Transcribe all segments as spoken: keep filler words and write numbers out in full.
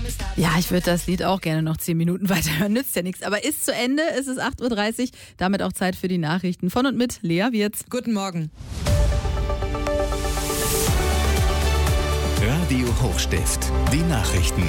Ja, ich würde das Lied auch gerne noch zehn Minuten weiterhören. Nützt ja nichts. Aber ist zu Ende. Es ist acht Uhr dreißig. Damit auch Zeit für die Nachrichten von und mit Lea Wirz. Guten Morgen. Radio Hochstift. Die Nachrichten.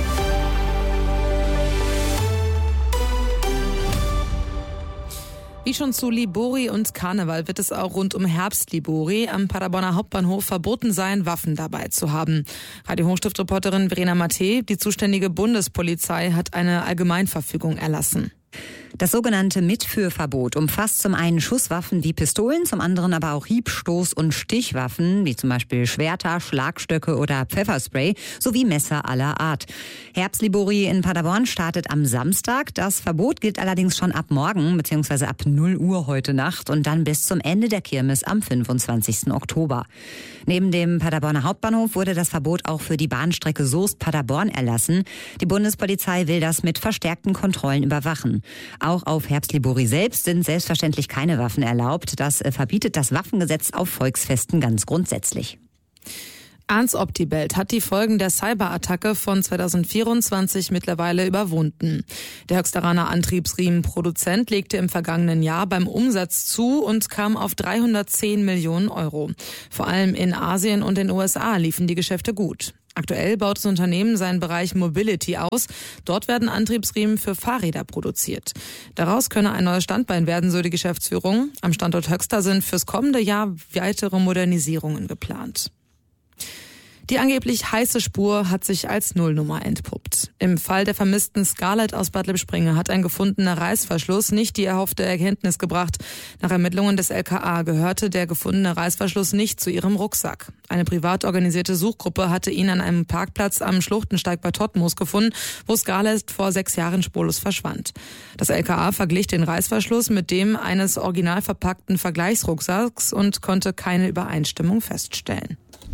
Wie schon zu Libori und Karneval wird es auch rund um Herbst-Libori am Paderborner Hauptbahnhof verboten sein, Waffen dabei zu haben. Radio Hochstift-Reporterin Verena Matte, die zuständige Bundespolizei hat eine Allgemeinverfügung erlassen. Das sogenannte Mitführverbot umfasst zum einen Schusswaffen wie Pistolen, zum anderen aber auch Hieb-, Stoß- und Stichwaffen, wie zum Beispiel Schwerter, Schlagstöcke oder Pfefferspray, sowie Messer aller Art. Herbst-Libori in Paderborn startet am Samstag. Das Verbot gilt allerdings schon ab morgen, bzw. ab null Uhr heute Nacht und dann bis zum Ende der Kirmes am fünfundzwanzigsten Oktober. Neben dem Paderborner Hauptbahnhof wurde das Verbot auch für die Bahnstrecke Soest-Paderborn erlassen. Die Bundespolizei will das mit verstärkten Kontrollen überwachen. Auch auf Herbst-Libori selbst sind selbstverständlich keine Waffen erlaubt. Das verbietet das Waffengesetz auf Volksfesten ganz grundsätzlich. Arns Optibelt hat die Folgen der Cyberattacke von zweitausendvierundzwanzig mittlerweile überwunden. Der Höxteraner Antriebsriemenproduzent legte im vergangenen Jahr beim Umsatz zu und kam auf dreihundertzehn Millionen Euro. Vor allem in Asien und den U S A liefen die Geschäfte gut. Aktuell baut das Unternehmen seinen Bereich Mobility aus. Dort werden Antriebsriemen für Fahrräder produziert. Daraus könne ein neues Standbein werden, so die Geschäftsführung. Am Standort Höxter sind fürs kommende Jahr weitere Modernisierungen geplant. Die angeblich heiße Spur hat sich als Nullnummer entpuppt. Im Fall der vermissten Scarlett aus Bad Lippspringe hat ein gefundener Reißverschluss nicht die erhoffte Erkenntnis gebracht. Nach Ermittlungen des L K A gehörte der gefundene Reißverschluss nicht zu ihrem Rucksack. Eine privat organisierte Suchgruppe hatte ihn an einem Parkplatz am Schluchtensteig bei Todtmoos gefunden, wo Scarlett vor sechs Jahren spurlos verschwand. Das L K A verglich den Reißverschluss mit dem eines original verpackten Vergleichsrucksacks und konnte keine Übereinstimmung feststellen.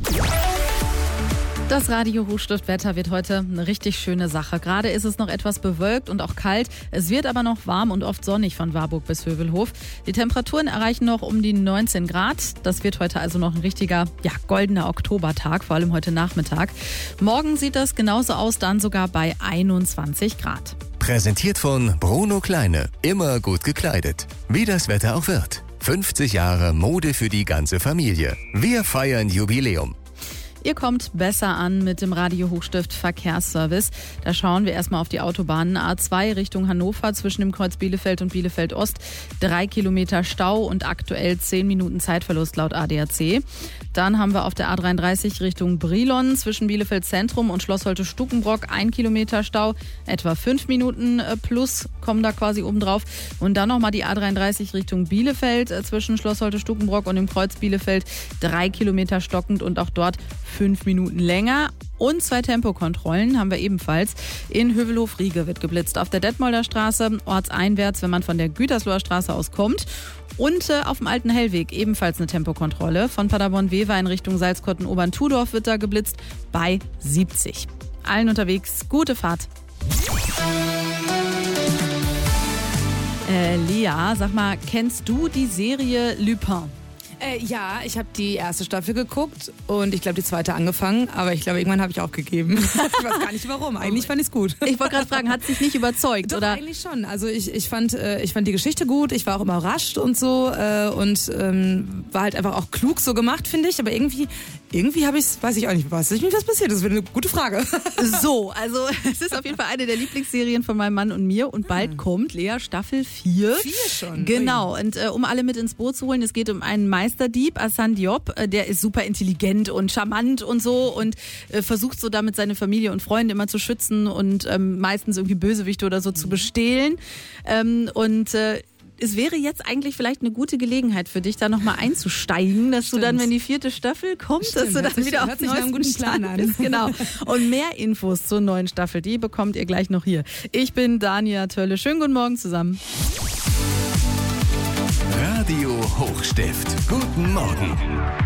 Das Radio Hochstift-Wetter wird heute eine richtig schöne Sache. Gerade ist es noch etwas bewölkt und auch kalt. Es wird aber noch warm und oft sonnig von Warburg bis Hövelhof. Die Temperaturen erreichen noch um die neunzehn Grad. Das wird heute also noch ein richtiger, ja, goldener Oktobertag, vor allem heute Nachmittag. Morgen sieht das genauso aus, dann sogar bei einundzwanzig Grad. Präsentiert von Bruno Kleine. Immer gut gekleidet. Wie das Wetter auch wird. fünfzig Jahre Mode für die ganze Familie. Wir feiern Jubiläum. Ihr kommt besser an mit dem Radio Hochstift Verkehrsservice. Da schauen wir erstmal auf die Autobahnen A zwei Richtung Hannover zwischen dem Kreuz Bielefeld und Bielefeld Ost. Drei Kilometer Stau und aktuell zehn Minuten Zeitverlust laut A D A C. Dann haben wir auf der A dreiunddreißig Richtung Brilon zwischen Bielefeld Zentrum und Schloss Holte-Stukenbrock ein Kilometer Stau. Etwa fünf Minuten plus kommen da quasi oben drauf. Und dann nochmal die A dreiunddreißig Richtung Bielefeld zwischen Schloss Holte-Stukenbrock und dem Kreuz Bielefeld. Drei Kilometer stockend und auch dort fünf Minuten länger. Und zwei Tempokontrollen haben wir ebenfalls. In Hövelhof-Riege wird geblitzt. Auf der Detmolder Straße, ortseinwärts, wenn man von der Gütersloher Straße aus kommt. Und äh, auf dem Alten Hellweg ebenfalls eine Tempokontrolle. Von Paderborn-Wever in Richtung Salzkotten-Obern-Tudorf wird da geblitzt bei siebzig. Allen unterwegs, gute Fahrt. Äh, Lea, sag mal, kennst du die Serie Lupin? Äh, ja, ich habe die erste Staffel geguckt und ich glaube die zweite angefangen, aber ich glaube irgendwann habe ich aufgegeben. Ich weiß gar nicht warum, eigentlich fand ich es gut. Ich wollte gerade fragen, hat es dich nicht überzeugt? Doch, oder? Eigentlich schon, also ich, ich, fand, äh, ich fand die Geschichte gut, ich war auch überrascht und so äh, und ähm, war halt einfach auch klug so gemacht, finde ich, aber irgendwie, irgendwie habe ich es, weiß ich auch nicht, weiß ich nicht, was passiert, das ist eine gute Frage. So, also es ist auf jeden Fall eine der Lieblingsserien von meinem Mann und mir und bald hm. kommt, Lea, Staffel vier. Vier schon? Genau, Ui. und äh, um alle mit ins Boot zu holen, es geht um einen Meisterdieb, Assane Diop, der ist super intelligent und charmant und so und äh, versucht so damit seine Familie und Freunde immer zu schützen und ähm, meistens irgendwie Bösewichte oder so mhm. zu bestehlen. Ähm, und äh, es wäre jetzt eigentlich vielleicht eine gute Gelegenheit für dich, da nochmal einzusteigen, dass Stimmt. du dann, wenn die vierte Staffel kommt, Stimmt, dass du dann sich, wieder auf den neuesten guten Plan Stand an. bist. Genau. Und mehr Infos zur neuen Staffel, die bekommt ihr gleich noch hier. Ich bin Dania Tölle. Schönen guten Morgen zusammen. Radio Hochstift. Guten Morgen.